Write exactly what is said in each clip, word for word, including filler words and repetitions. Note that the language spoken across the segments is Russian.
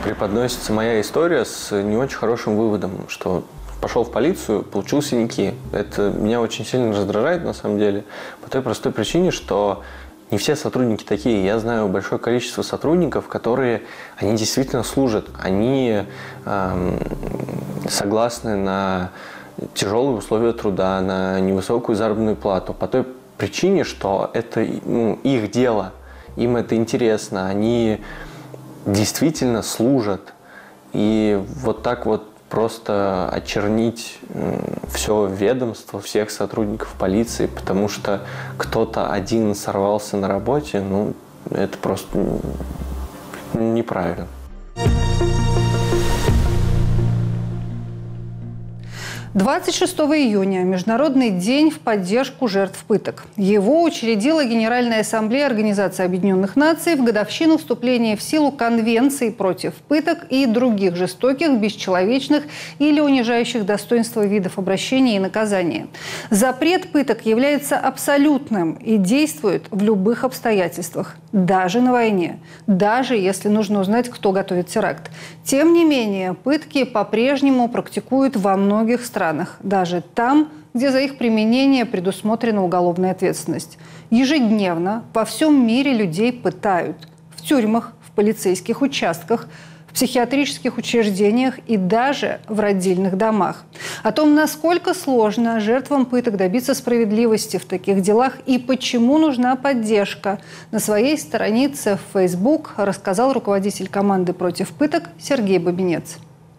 преподносится моя история с не очень хорошим выводом, что пошел в полицию, получил синяки. Это меня очень сильно раздражает, на самом деле, по той простой причине, что не все сотрудники такие. Я знаю большое количество сотрудников, которые, они действительно служат, они эм, согласны на тяжелые условия труда, на невысокую заработную плату, по той причине, что это, ну, их дело, им это интересно, они действительно служат. И вот так вот просто очернить все ведомство, всех сотрудников полиции, потому что кто-то один сорвался на работе, ну, это просто неправильно. двадцать шестого июня – Международный день в поддержку жертв пыток. Его учредила Генеральная ассамблея Организации Объединенных Наций в годовщину вступления в силу Конвенции против пыток и других жестоких, бесчеловечных или унижающих достоинство видов обращения и наказания. Запрет пыток является абсолютным и действует в любых обстоятельствах, даже на войне, даже если нужно узнать, кто готовит теракт. Тем не менее, пытки по-прежнему практикуют во многих странах. Даже там, где за их применение предусмотрена уголовная ответственность. Ежедневно во всем мире людей пытают. В тюрьмах, в полицейских участках, в психиатрических учреждениях и даже в родильных домах. О том, насколько сложно жертвам пыток добиться справедливости в таких делах и почему нужна поддержка, на своей странице в Facebook рассказал руководитель команды против пыток Сергей Бабинец.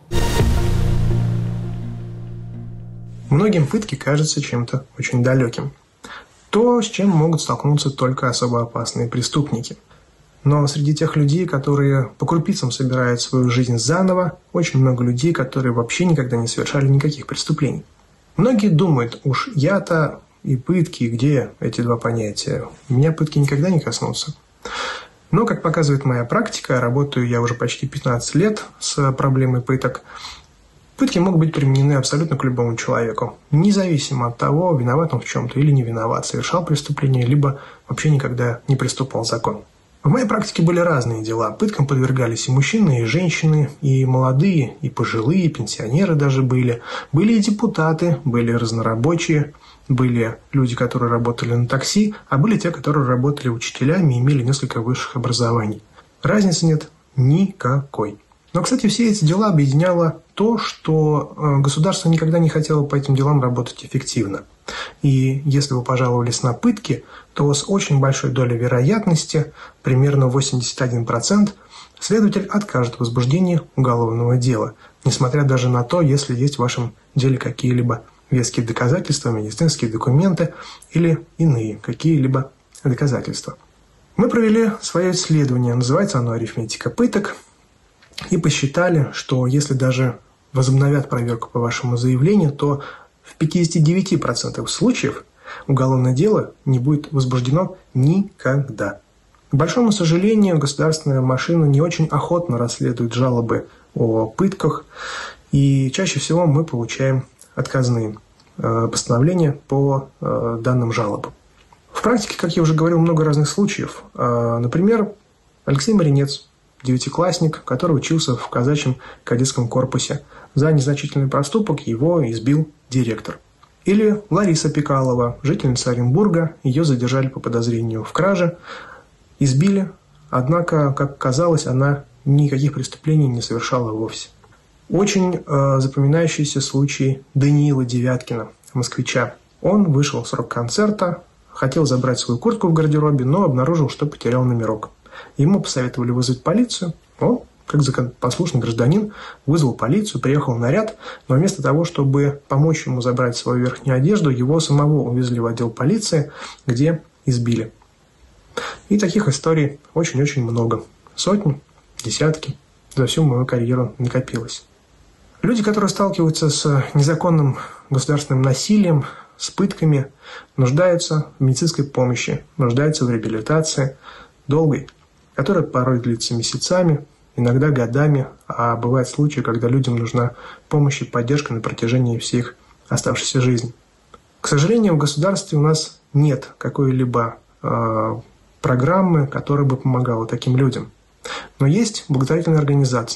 Многим пытки кажутся чем-то очень далеким. То, с чем могут столкнуться только особо опасные преступники. Но среди тех людей, которые по крупицам собирают свою жизнь заново, очень много людей, которые вообще никогда не совершали никаких преступлений. Многие думают, уж я-то и пытки, где эти два понятия? Меня пытки никогда не коснутся. Но, как показывает моя практика, работаю я уже почти пятнадцать лет с проблемой пыток, пытки могут быть применены абсолютно к любому человеку, независимо от того, виноват он в чем-то или не виноват, совершал преступление, либо вообще никогда не приступал закон. В моей практике были разные дела. Пыткам подвергались и мужчины, и женщины, и молодые, и пожилые, и пенсионеры даже были. Были и депутаты, были разнорабочие, были люди, которые работали на такси, а были те, которые работали учителями и имели несколько высших образований. Разницы нет никакой. Но, кстати, все эти дела объединяло то, что государство никогда не хотело по этим делам работать эффективно. И если вы пожаловались на пытки, то с очень большой долей вероятности, примерно восемьдесят один процент, следователь откажет в возбуждении уголовного дела, несмотря даже на то, если есть в вашем деле какие-либо веские доказательства, медицинские документы или иные какие-либо доказательства. Мы провели свое исследование, называется оно «Арифметика пыток», и посчитали, что если даже возобновят проверку по вашему заявлению, то в пятидесяти девяти процентах случаев уголовное дело не будет возбуждено никогда. К большому сожалению, государственная машина не очень охотно расследует жалобы о пытках, и чаще всего мы получаем отказные э, постановления по э, данным жалобам. В практике, как я уже говорил, много разных случаев. Э, например, Алексей Маринец, девятиклассник, который учился в казачьем кадетском корпусе. За незначительный проступок его избил директор. Или Лариса Пикалова, жительница Оренбурга, ее задержали по подозрению в краже, избили, однако, как казалось, она никаких преступлений не совершала вовсе. Очень э, запоминающийся случай Даниила Девяткина, москвича. Он вышел с рок-концерта, хотел забрать свою куртку в гардеробе, но обнаружил, что потерял номерок. Ему посоветовали вызвать полицию. Он, как законопослушный гражданин, вызвал полицию, приехал наряд, но вместо того, чтобы помочь ему забрать свою верхнюю одежду, его самого увезли в отдел полиции, где избили. И таких историй очень-очень много. Сотни, десятки. За всю мою карьеру накопилось. Люди, которые сталкиваются с незаконным государственным насилием, с пытками, нуждаются в медицинской помощи, нуждаются в реабилитации, долгой, которая порой длится месяцами, иногда годами, а бывают случаи, когда людям нужна помощь и поддержка на протяжении всей их оставшейся жизни. К сожалению, в государстве у нас нет какой-либо э, программы, которая бы помогала таким людям. Но есть благотворительные организации,